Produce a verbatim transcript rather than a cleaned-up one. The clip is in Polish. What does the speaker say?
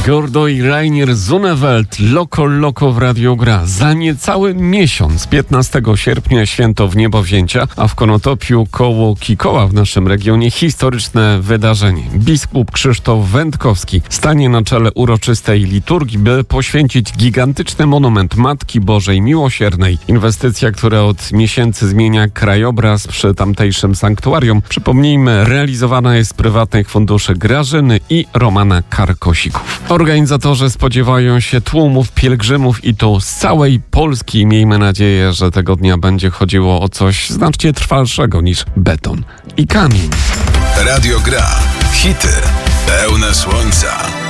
Gordo i Rainier Zunewelt, Loko Loko w Radio Gra. Za niecały miesiąc, piętnastego sierpnia, święto w Niebowzięcia, a w Konotopiu koło Kikoła w naszym regionie historyczne wydarzenie. Biskup Krzysztof Wędkowski stanie na czele uroczystej liturgii, by poświęcić gigantyczny monument Matki Bożej Miłosiernej. Inwestycja, która od miesięcy zmienia krajobraz przy tamtejszym sanktuarium. Przypomnijmy, realizowana jest z prywatnych funduszy Grażyny i Romana Karkosików. Organizatorzy spodziewają się tłumów pielgrzymów i to z całej Polski. Miejmy nadzieję, że tego dnia będzie chodziło o coś znacznie trwalszego niż beton i kamień. Radio Gra. Hity pełne słońca.